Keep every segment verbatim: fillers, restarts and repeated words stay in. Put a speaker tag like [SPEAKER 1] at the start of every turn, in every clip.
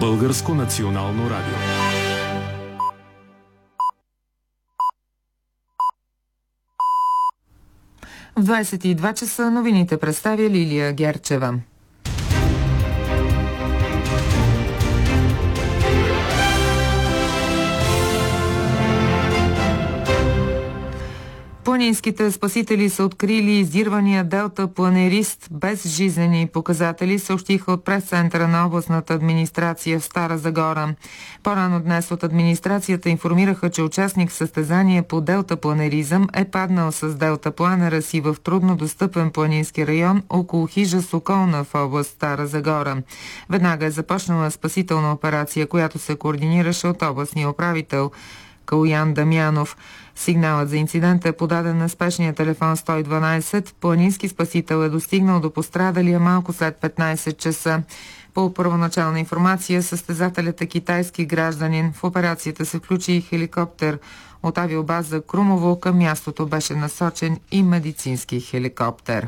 [SPEAKER 1] Българско национално радио.
[SPEAKER 2] В двадесет и два часа новините представя Лилия Герчева. Планинските спасители са открили издирвания Делта планерист без жизнени показатели, съобщиха от прес-центъра на областната администрация в Стара Загора. По-рано днес от администрацията информираха, че участник в състезание по Делта планеризъм е паднал с Делта планера си в трудно достъпен планински район около хижа Соколна в област Стара Загора. Веднага е започнала спасителна операция, която се координираше от областния управител Калуян Дамянов. Сигналът за инцидента е подаден на спешния телефон сто и дванадесет. Планински спасител е достигнал до пострадалия малко след петнадесет часа. По първоначална информация, състезателят е китайски гражданин. В операцията се включи и хеликоптер от авиобаза Крумово. Към мястото беше насочен и медицински хеликоптер.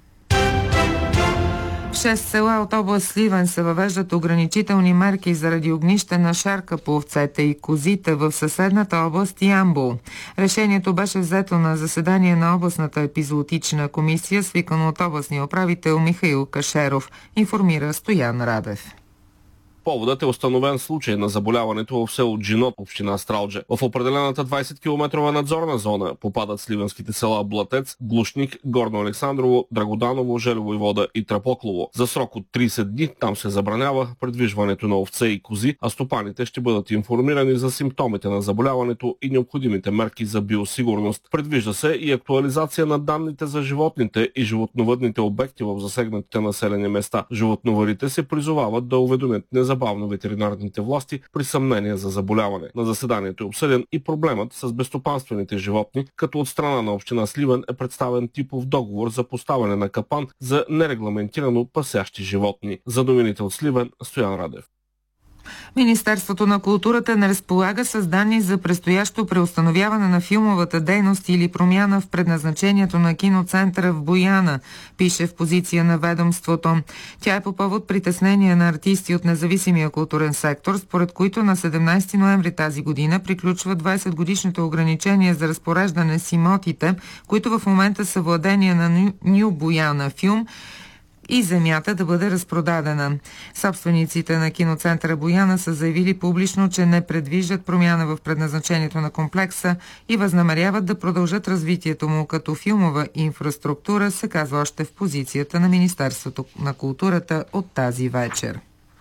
[SPEAKER 2] В шест села от област Сливен се въвеждат ограничителни мерки заради огнище на шарка по овцете и козите в съседната област Ямбол. Решението беше взето на заседание на областната епизоотична комисия, свикано от областния управител Михаил Кашеров, информира Стоян Радев.
[SPEAKER 3] Поводът е установен случай на заболяването в село Джинот, община Стралджа. В определената двадесет километрова надзорна зона попадат сливенските села Блатец, Глушник, Горно Александрово, Драгоданово, Желево и Вода и Трапоклово. За срок от тридесет дни там се забранява предвижването на овце и кози, а стопаните ще бъдат информирани за симптомите на заболяването и необходимите мерки за биосигурност. Предвижда се и актуализация на данните за животните и животновъдните обекти в засегнатите населени места. Животновъдите се призовават да уведомят незабавно бавно ветеринарните власти при съмнение за заболяване. На заседанието е обсъден и проблемът с безстопанствените животни, като от страна на община Сливен е представен типов договор за поставяне на капан за нерегламентирано пасящи животни. За новините от Сливен, Стоян Радев.
[SPEAKER 2] Министерството на културата не разполага с данни за предстоящо преустановяване на филмовата дейност или промяна в предназначението на киноцентъра в Бояна, пише в позиция на ведомството. Тя е по повод притеснения на артисти от независимия културен сектор, според които на седемнадесети ноември тази година приключва двадесетгодишното ограничение за разпореждане с имотите, които в момента са владение на Ню Бояна филм, и земята да бъде разпродадена. Собствениците на киноцентъра Бояна са заявили публично, че не предвиждат промяна в предназначението на комплекса и възнамеряват да продължат развитието му като филмова инфраструктура, се казва още в позицията на Министерството на културата от тази вечер.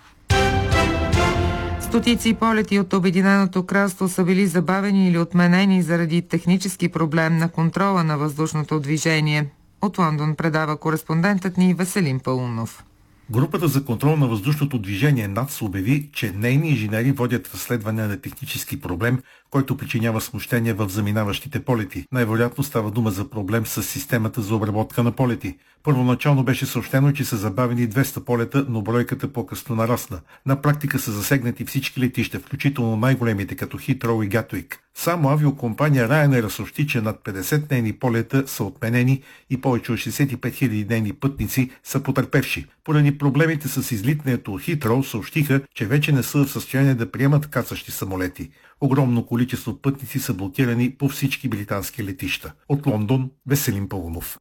[SPEAKER 2] Стотици полети от Обединеното кралство са били забавени или отменени заради технически проблем на контрола на въздушното движение. От Лондон предава кореспондентът ни Веселин Паунов.
[SPEAKER 4] Групата за контрол на въздушното движение НАЦ обяви, че нейни инженери водят разследване на технически проблем, който причинява смущение в заминаващите полети. Най-вероятно става дума за проблем с системата за обработка на полети. Първоначално беше съобщено, че са забавени двеста полета, но бройката по-късно нарасна. На практика са засегнати всички летища, включително най-големите като Хитроу и Гатуик. Само авиокомпания Ryanair съобщи, че над петдесет нейни полета са отменени и повече от шестдесет и пет хиляди нейни пътници са потърпевши. Поради проблемите с излитането от Хитроу съобщиха, че вече не са в състояние да приемат кацащи самолети. Огромно количество пътници са блокирани по всички британски летища. От Лондон, Веселин Паунов.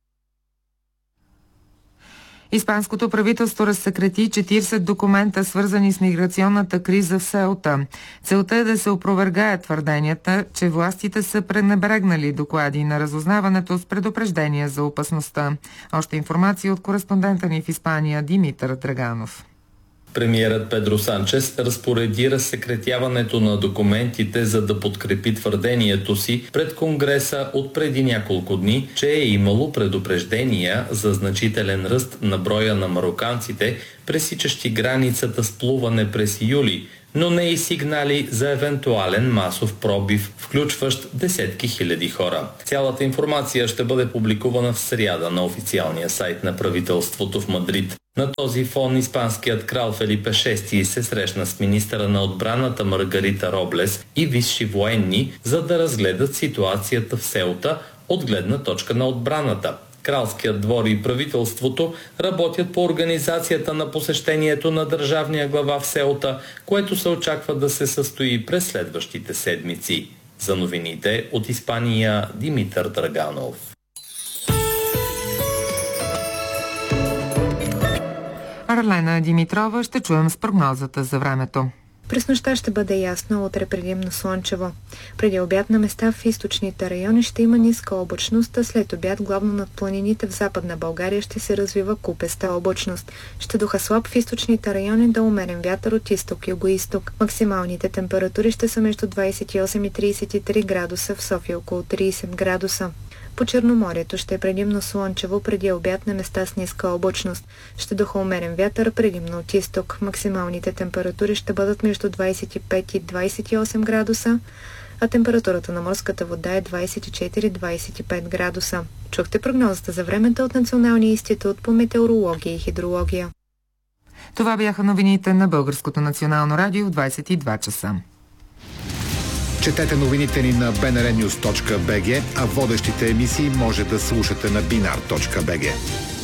[SPEAKER 2] Испанското правителство разсекрети четиридесет документа, свързани с миграционната криза в Сеута. Целта е да се опровергаят твърденията, че властите са пренебрегнали доклади на разузнаването с предупреждения за опасността. Още информация от кореспондента ни в Испания Димитър Драганов.
[SPEAKER 5] Премиерът Педро Санчес разпореди разсекретяването на документите, за да подкрепи твърдението си пред Конгреса от преди няколко дни, че е имало предупреждения за значителен ръст на броя на мароканците, пресичащи границата с плуване през юли, но не и сигнали за евентуален масов пробив, включващ десетки хиляди хора. Цялата информация ще бъде публикувана в сряда на официалния сайт на правителството в Мадрид. На този фон испанският крал Фелипе шести се срещна с министъра на отбраната Маргарита Роблес и висши военни, за да разгледат ситуацията в Сеута от гледна точка на отбраната. Кралският двор и правителството работят по организацията на посещението на държавния глава в селата, което се очаква да се състои през следващите седмици. За новините от Испания, Димитър Драганов.
[SPEAKER 2] Арлена Димитрова ще чуем с прогнозата за времето.
[SPEAKER 6] През нощта ще бъде ясно, утре предимно слънчево. Преди обяд на места в източните райони ще има ниска облачност, а след обяд главно над планините в Западна България ще се развива купеста облачност. Ще духа слаб в източните райони да умерен вятър от изток и югоизток. Максималните температури ще са между двадесет и осем и тридесет и три градуса, в София около тридесет градуса. По Черноморието ще е предимно слънчево, преди обяд на места с ниска облачност. Ще духа умерен вятър, предимно от изток. Максималните температури ще бъдат между двадесет и пет и двадесет и осем градуса, а температурата на морската вода е двадесет и четири до двадесет и пет градуса. Чухте прогнозата за времето от Националния институт по метеорология и хидрология.
[SPEAKER 2] Това бяха новините на Българското национално радио в двадесет и два часа.
[SPEAKER 7] Четете новините ни на би ен ар нюз точка би джи, а водещите емисии може да слушате на бинар точка би джи.